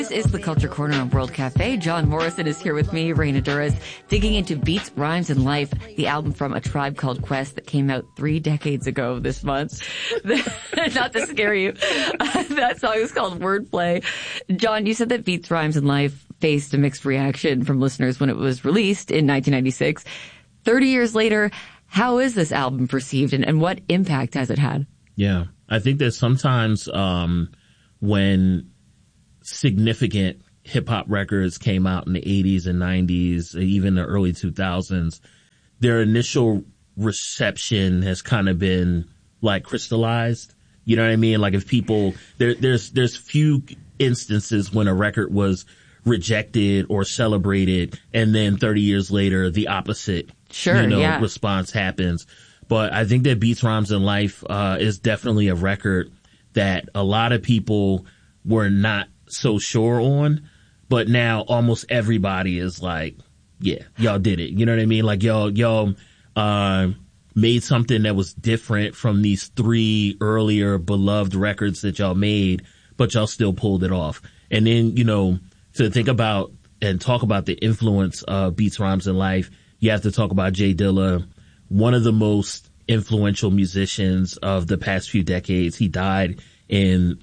This is the Culture Corner on World Cafe. John Morrison is here with me, Raina Duras, digging into Beats, Rhymes, and Life, the album from A Tribe Called Quest that came out 3 decades ago this month. Not to scare you. That song is called Wordplay. John, you said that Beats, Rhymes, and Life faced a mixed reaction from listeners when it was released in 1996. 30 years later, how is this album perceived and what impact has it had? Yeah, I think that sometimes when significant hip-hop records came out in the 80s and 90s, even the early 2000s, their initial reception has kind of been like crystallized. You know what I mean? Like if people, there's few instances when a record was rejected or celebrated and then 30 years later the opposite response happens. But I think that Beats, Rhymes, and Life is definitely a record that a lot of people were not so sure on, but now almost everybody is like, yeah, y'all did it. You know what I mean? Like y'all made something that was different from these 3 earlier beloved records that y'all made, but y'all still pulled it off. And then, to think about and talk about the influence of Beats, Rhymes, and Life, you have to talk about Jay Dilla, one of the most influential musicians of the past few decades. He died in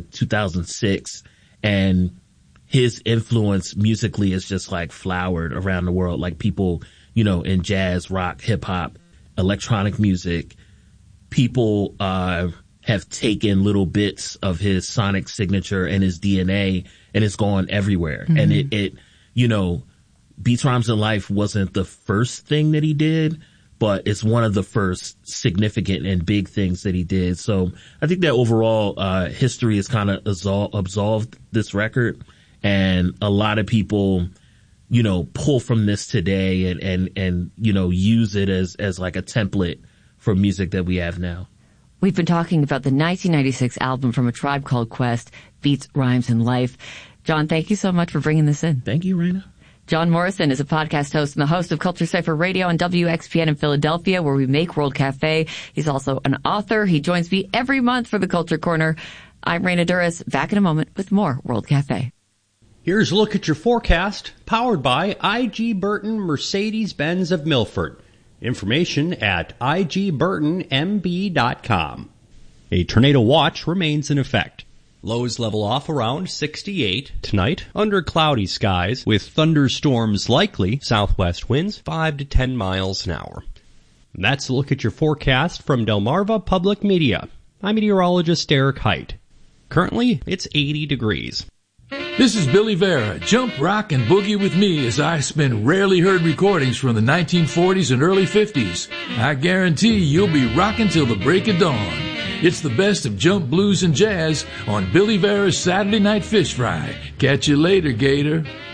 2006. And his influence musically is just like flowered around the world. Like people, in jazz, rock, hip hop, electronic music, people, have taken little bits of his sonic signature and his DNA and it's gone everywhere. Mm-hmm. And it, Beats, Rhymes, and Life wasn't the first thing that he did, but it's one of the first significant and big things that he did. So I think that overall, history has kind of absolved this record, and a lot of people, pull from this today and use it as like a template for music that we have now. We've been talking about the 1996 album from A Tribe Called Quest, Beats, Rhymes, and Life. John, thank you so much for bringing this in. Thank you, Raina. John Morrison is a podcast host and the host of Culture Cypher Radio on WXPN in Philadelphia, where we make World Cafe. He's also an author. He joins me every month for the Culture Corner. I'm Raina Duras, back in a moment with more World Cafe. Here's a look at your forecast, powered by I.G. Burton Mercedes-Benz of Milford. Information at igburtonmb.com. A tornado watch remains in effect. Lows level off around 68 tonight under cloudy skies with thunderstorms likely, southwest winds 5 to 10 miles an hour. That's a look at your forecast from Delmarva Public Media. I'm meteorologist Derek Height. Currently, it's 80 degrees. This is Billy Vera. Jump, rock, and boogie with me as I spin rarely heard recordings from the 1940s and early 50s. I guarantee you'll be rocking till the break of dawn. It's the best of jump, blues, and jazz on Billy Vera's Saturday Night Fish Fry. Catch you later, Gator.